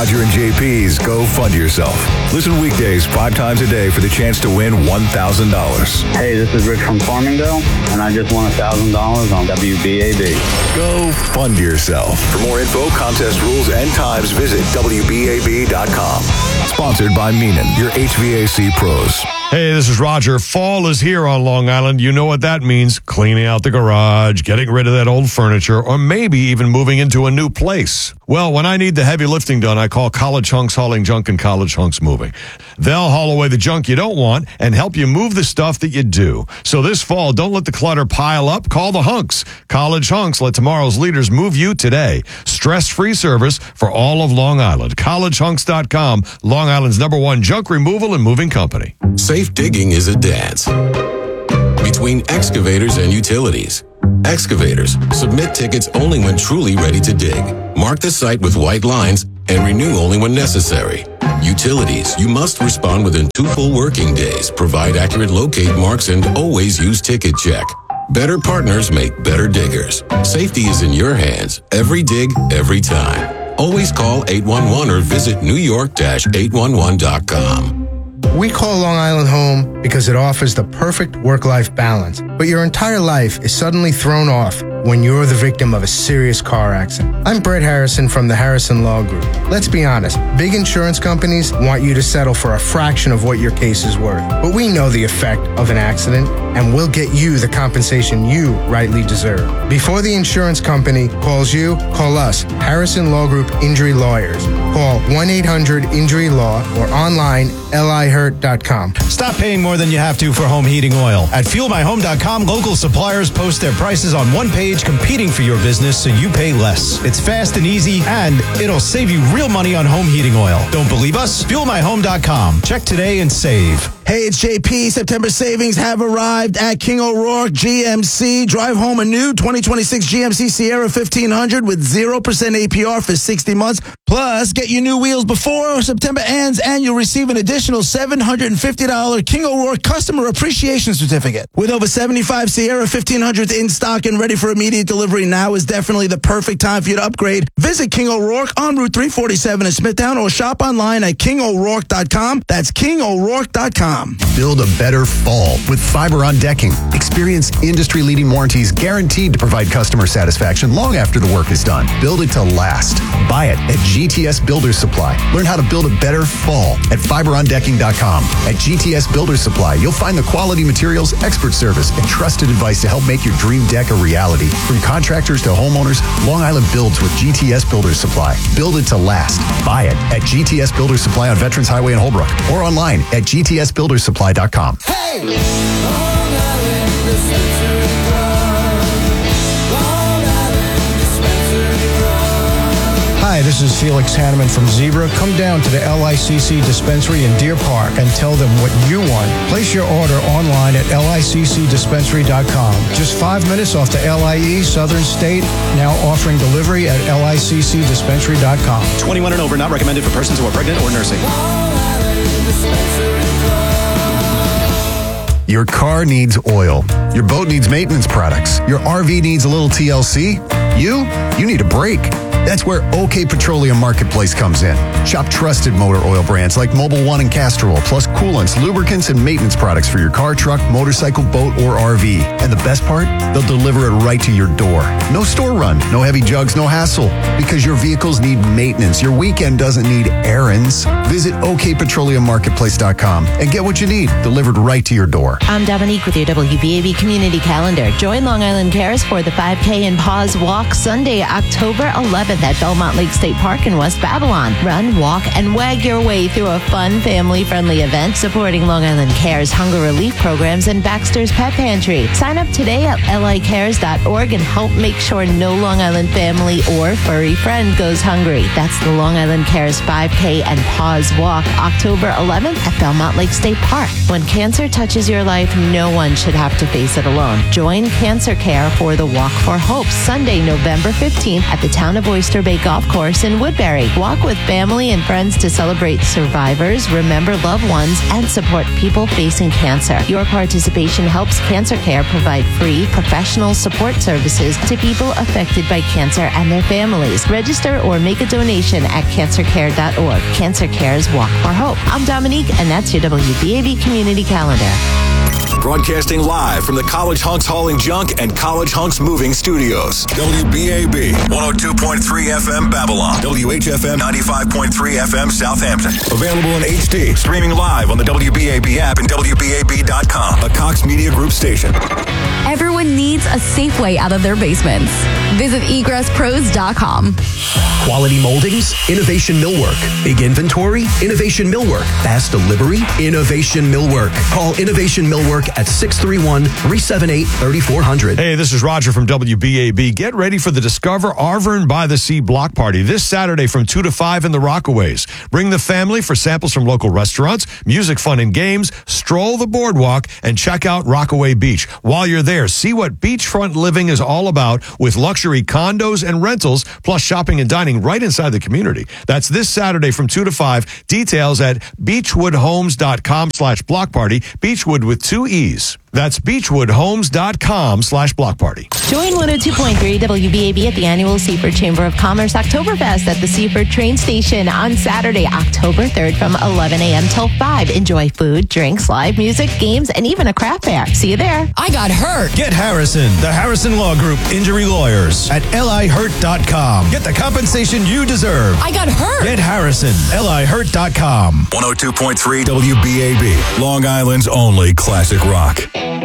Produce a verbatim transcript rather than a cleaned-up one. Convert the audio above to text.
Roger and J P's Go Fund Yourself. Listen weekdays five times a day for the chance to win one thousand dollars. Hey, this is Rich from Farmingdale, and I just won one thousand dollars on W B A B. Go Fund Yourself. For more info, contest rules, and times, visit W B A B dot com. Sponsored by Meenan, your H V A C pros. Hey, this is Roger. Fall is here on Long Island. You know what that means. Cleaning out the garage, getting rid of that old furniture, or maybe even moving into a new place. Well, when I need the heavy lifting done, I call College Hunks Hauling Junk and College Hunks Moving. They'll haul away the junk you don't want and help you move the stuff that you do. So this fall, don't let the clutter pile up. Call the Hunks. College Hunks let tomorrow's leaders move you today. Stress-free service for all of Long Island. college hunks dot com, Long Island's number one junk removal and moving company. Safe digging is a dance between excavators and utilities. Excavators submit tickets only when truly ready to dig. Mark the site with white lines and renew only when necessary. Utilities, you must respond within two full working days, provide accurate locate marks, and always use Ticket Check. Better partners make better diggers. Safety is in your hands. Every dig, every time. Always call eight one one or visit new york dash eight one one dot com. We call Long Island home because it offers the perfect work-life balance. But your entire life is suddenly thrown off when you're the victim of a serious car accident. I'm Brett Harrison from the Harrison Law Group. Let's be honest, big insurance companies want you to settle for a fraction of what your case is worth. But we know the effect of an accident, and we'll get you the compensation you rightly deserve. Before the insurance company calls you, call us, Harrison Law Group Injury Lawyers. Call one eight hundred injury law or online L I hurt dot com. Stop paying more than you have to for home heating oil. At fuel my home dot com, local suppliers post their prices on one page, competing for your business so you pay less. It's fast and easy, and it'll save you real money on home heating oil. Don't believe us? fuel my home dot com. Check today and save. Hey, it's J P. September savings have arrived at King O'Rourke G M C. Drive home a new twenty twenty-six G M C Sierra fifteen hundred with zero percent A P R for sixty months. Plus, get your new wheels before September ends, and you'll receive an additional seven hundred fifty dollars King O'Rourke Customer Appreciation Certificate. With over seventy-five Sierra fifteen hundreds in stock and ready for immediate delivery, now is definitely the perfect time for you to upgrade. Visit King O'Rourke on Route three forty-seven in Smithtown or shop online at king o'rourke dot com. That's king o'rourke dot com. Build a better fall with Fiberon Decking. Experience industry-leading warranties guaranteed to provide customer satisfaction long after the work is done. Build it to last. Buy it at G T S Builders Supply. Learn how to build a better fall at fiberon decking dot com. At G T S Builders Supply, you'll find the quality materials, expert service, and trusted advice to help make your dream deck a reality. From contractors to homeowners, Long Island builds with G T S Builders Supply. Build it to last. Buy it at G T S Builders Supply on Veterans Highway in Holbrook or online at G T S builders supply dot com. Hey! Long Island Dispensary Run. Long Island Dispensary Run. Hi, this is Felix Hanneman from Zebra. Come down to the L I C C dispensary in Deer Park and tell them what you want. Place your order online at L I C C dispensary dot com. Just five minutes off the L I E Southern State, now offering delivery at L I C C dispensary dot com. twenty-one and over, not recommended for persons who are pregnant or nursing. Long Island Dispensary Run. Your car needs oil. Your boat needs maintenance products. Your R V needs a little T L C. You, you need a break. That's where OK Petroleum Marketplace comes in. Shop trusted motor oil brands like Mobil One and Castrol, plus coolants, lubricants, and maintenance products for your car, truck, motorcycle, boat, or R V. And the best part? They'll deliver it right to your door. No store run, no heavy jugs, no hassle. Because your vehicles need maintenance. Your weekend doesn't need errands. Visit OK Petroleum Marketplace dot com and get what you need delivered right to your door. I'm Dominique with your W B A B Community Calendar. Join Long Island Cares for the five K and Pause Walk Sunday, October eleventh at Belmont Lake State Park in West Babylon. Run, walk, and wag your way through a fun, family-friendly event supporting Long Island Cares hunger relief programs and Baxter's Pet Pantry. Sign up today at L I cares dot org and help make sure no Long Island family or furry friend goes hungry. That's the Long Island Cares five K and Pause Walk, October eleventh at Belmont Lake State Park. When cancer touches your life, no one should have to face it alone. Join Cancer Care for the Walk for Hope, Sunday, November fifteenth at the Town of Oyster Oyster Bay Golf Course in Woodbury. Walk with family and friends to celebrate survivors, remember loved ones, and support people facing cancer. Your participation helps Cancer Care provide free professional support services to people affected by cancer and their families. Register or make a donation at cancer care dot org. Cancer Care's Walk for Hope. I'm Dominique, and that's your W B A B Community Calendar. Broadcasting live from the College Hunks Hauling Junk and College Hunks Moving Studios. W B A B one oh two point three F M Babylon. W H F M ninety-five point three F M Southampton. Available in H D. Streaming live on the W B A B app and W B A B dot com. A Cox Media Group station. Everyone needs a safe way out of their basements. Visit egress pros dot com. Quality moldings, Innovation Millwork. Big inventory, Innovation Millwork. Fast delivery, Innovation Millwork. Call Innovation Millwork at six three one, three seven eight, three four zero zero. Hey, this is Roger from W B A B. Get ready for the Discover Arvern by the Sea block party this Saturday from two to five in the Rockaways. Bring the family for samples from local restaurants, music, fun, and games, stroll the boardwalk, and check out Rockaway Beach. While you're there, see what beachfront living is all about with luxury condos and rentals, plus shopping and dining right inside the community. That's this Saturday from two to five. Details at beechwoodhomes.com slash block party. Beechwood with two E's. That's beechwoodhomes.com slash block party. Join one oh two point three W B A B at the annual Seaford Chamber of Commerce Oktoberfest at the Seaford train station on Saturday, October third from eleven a.m. till five. Enjoy food, drinks, live music, games, and even a craft fair. See you there. I got hurt. Get Harrison, the Harrison Law Group Injury Lawyers at L I hurt dot com. Get the compensation you deserve. I got hurt. Get Harrison, L I hurt dot com. one oh two point three W B A B. Long Island's only classic rock.